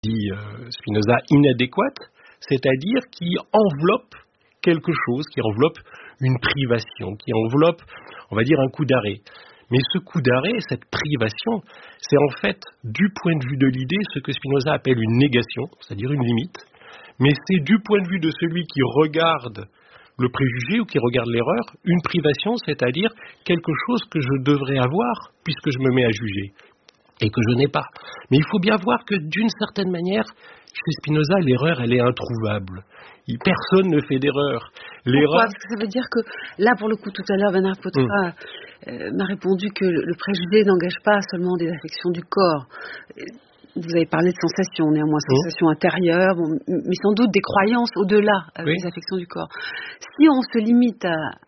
dit Spinoza, inadéquate, c'est-à-dire qui enveloppe quelque chose, qui enveloppe une privation, qui enveloppe, on va dire, un coup d'arrêt. Mais ce coup d'arrêt, cette privation, c'est en fait, du point de vue de l'idée, ce que Spinoza appelle une négation, c'est-à-dire une limite, mais c'est du point de vue de celui qui regarde le préjugé ou qui regarde l'erreur, une privation, c'est-à-dire quelque chose que je devrais avoir puisque je me mets à juger et que je n'ai pas. Mais il faut bien voir que d'une certaine manière, chez Spinoza, l'erreur, elle est introuvable. Personne ne fait d'erreur. Pourquoi ? Parce que ça veut dire que, là, pour le coup, tout à l'heure, Bernard Pottera m'a répondu que le préjugé n'engage pas seulement des affections du corps. Vous avez parlé de sensations, néanmoins, sensations intérieures, mais sans doute des croyances au-delà des affections du corps. Si on se limite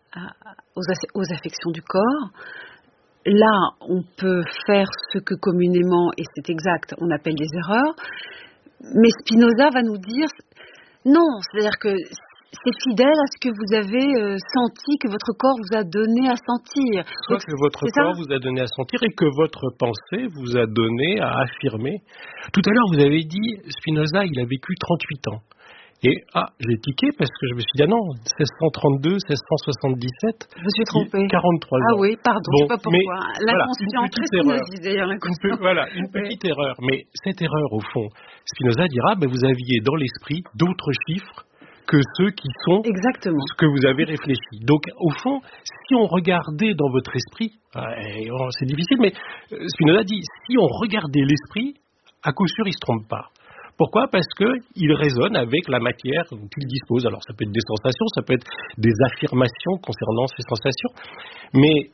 aux affections du corps, là, on peut faire ce que communément, et c'est exact, on appelle des erreurs, mais Spinoza va nous dire non, c'est-à-dire que c'est fidèle à ce que vous avez senti, que votre corps vous a donné à sentir. Soit que votre corps vous a donné à sentir et que votre pensée vous a donné à affirmer. Tout à l'heure, vous avez dit, Spinoza, il a vécu 38 ans. Et, j'ai tiqué parce que je me suis dit, non, 1632, 1677. Je me suis trompée. 43 ans. Ah oui, pardon, je ne sais pas pourquoi. L'inconscient, très Spinoza d'ailleurs, l'inconscient. Une petite erreur. Mais cette erreur, au fond, Spinoza dira, vous aviez dans l'esprit d'autres chiffres que ceux qui sont ce que vous avez réfléchi. Donc, au fond, si on regardait dans votre esprit, c'est difficile, mais Spinoza dit, si on regardait l'esprit, à coup sûr, il ne se trompe pas. Pourquoi ? Parce qu'il résonne avec la matière dont il dispose. Alors, ça peut être des sensations, ça peut être des affirmations concernant ces sensations. Mais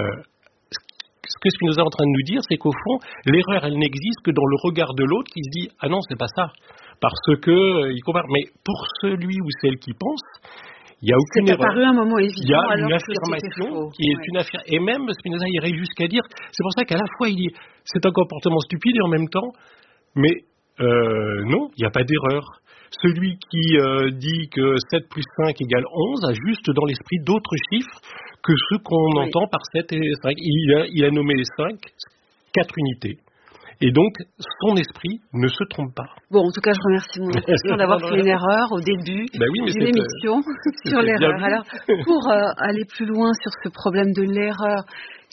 ce que Spinoza est en train de nous dire, c'est qu'au fond, l'erreur, elle n'existe que dans le regard de l'autre qui se dit « Ah non, c'est pas ça ». Parce que il compare. Mais pour celui ou celle qui pense, il n'y a aucune erreur. C'est apparu un moment évident. Il y a une affirmation qui est une affirmation. Et même Spinoza irait jusqu'à dire, c'est pour ça qu'à la fois il dit c'est un comportement stupide et en même temps, mais non, il n'y a pas d'erreur. Celui qui dit que 7 plus 5 égale 11 a juste dans l'esprit d'autres chiffres que ceux qu'on entend par 7 et 5. Il a nommé les 5, 4 unités. Et donc, son esprit ne se trompe pas. Bon, en tout cas, je remercie mon assistant d'avoir fait une erreur au début d'une émission sur l'erreur. Alors, pour aller plus loin sur ce problème de l'erreur,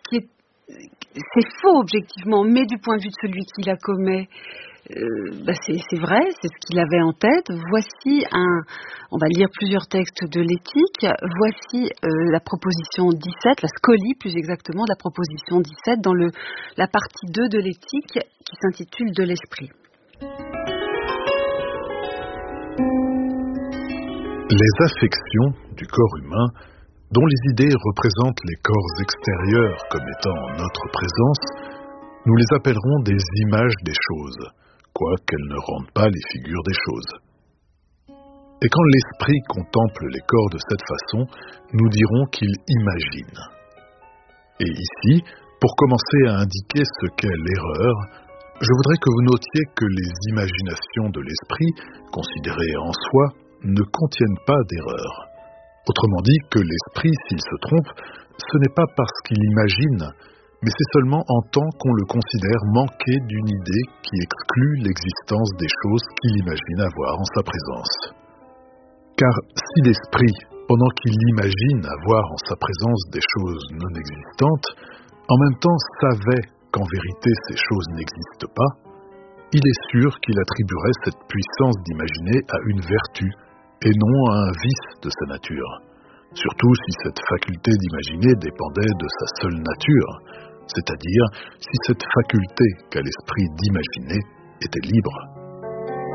c'est faux objectivement, mais du point de vue de celui qui la commet, c'est vrai, c'est ce qu'il avait en tête. Voici on va lire plusieurs textes de l'éthique. Voici la proposition 17, la scolie plus exactement de la proposition 17 dans la partie 2 de l'éthique qui s'intitule de l'esprit. Les affections du corps humain, dont les idées représentent les corps extérieurs comme étant en notre présence, nous les appellerons des images des choses, quoiqu'elles ne rendent pas les figures des choses. Et quand l'esprit contemple les corps de cette façon, nous dirons qu'il imagine. Et ici, pour commencer à indiquer ce qu'est l'erreur, je voudrais que vous notiez que les imaginations de l'esprit, considérées en soi, ne contiennent pas d'erreur. Autrement dit, que l'esprit, s'il se trompe, ce n'est pas parce qu'il imagine, mais c'est seulement en tant qu'on le considère manquer d'une idée qui exclut l'existence des choses qu'il imagine avoir en sa présence. Car si l'esprit, pendant qu'il imagine avoir en sa présence des choses non existantes, en même temps savait qu'en vérité ces choses n'existent pas, il est sûr qu'il attribuerait cette puissance d'imaginer à une vertu, et non à un vice de sa nature, surtout si cette faculté d'imaginer dépendait de sa seule nature, c'est-à-dire si cette faculté qu'a l'esprit d'imaginer était libre.